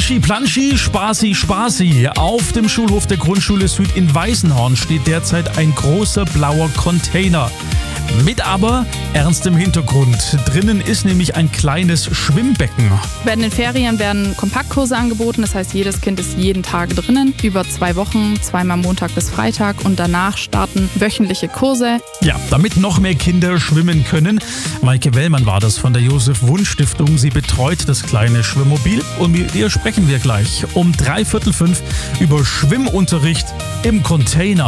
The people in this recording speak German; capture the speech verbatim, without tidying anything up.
Planschi, Planschi, Spaßi, Spaßi. Auf dem Schulhof der Grundschule Süd in Weißenhorn steht derzeit ein großer blauer Container. Mit aber ernstem Hintergrund. Drinnen ist nämlich ein kleines Schwimmbecken. Während den Ferien werden Kompaktkurse angeboten, das heißt, jedes Kind ist jeden Tag drinnen, über zwei Wochen, zweimal Montag bis Freitag, und danach starten wöchentliche Kurse. Ja, damit noch mehr Kinder schwimmen können. Maike Wellmann war das von der Josef-Wunsch-Stiftung. Sie betreut das kleine Schwimmmobil und mit ihr sprechen wir gleich um dreiviertel fünf über Schwimmunterricht im Container.